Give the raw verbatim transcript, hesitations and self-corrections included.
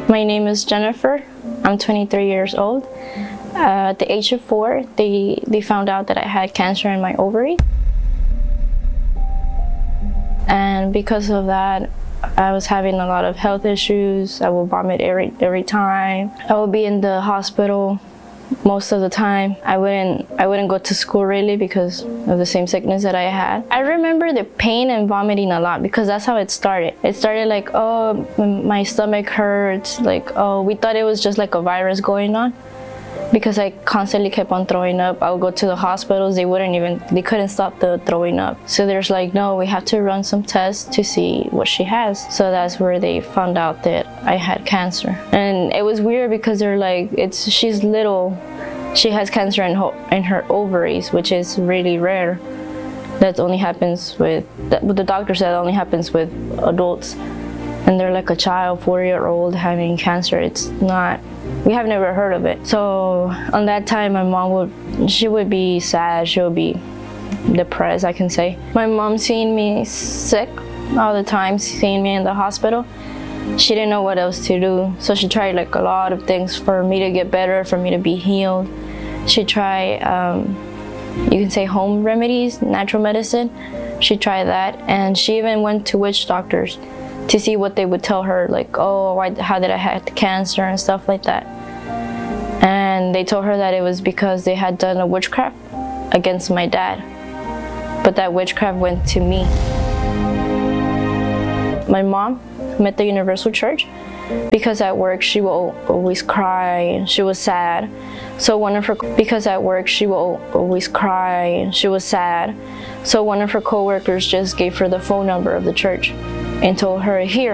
My name is Jennifer. I'm twenty-three years old. Uh, at the age of four, they, they found out that I had cancer in my ovary. And because of that, I was having a lot of health issues. I would vomit every, every time. I would be in the hospital most of the time. I wouldn't, I wouldn't go to school really because of the same sickness that I had. I remember the pain and vomiting a lot because that's how it started. It started like, oh, my stomach hurts. Like, oh, we thought it was just like a virus going on because I constantly kept on throwing up. I would go to the hospitals. They wouldn't even, they couldn't stop the throwing up. So there's like, no, we have to run some tests to see what she has. So that's where they found out that I had cancer. And it was weird because they're like, it's, she's little. She has cancer in, ho in her ovaries, which is really rare. That only happens with, that, the doctor said it only happens with adults. And they're like a child, four-year-old having cancer. It's not, we have never heard of it. So on that time, my mom would, she would be sad. She would be depressed, I can say. My mom seeing me sick all the time, seeing me in the hospital. She didn't know what else to do. So she tried like a lot of things for me to get better, for me to be healed. She tried, um, you can say home remedies, natural medicine. She tried that. And she even went to witch doctors to see what they would tell her, like, oh, why, how did I have cancer and stuff like that. And they told her that it was because they had done a witchcraft against my dad. But that witchcraft went to me. My mom met the Universal Church because at work she will always cry and she was sad. So one of her, because at work she will always cry and she was sad. So one of her co-workers just gave her the phone number of the church and told her, here,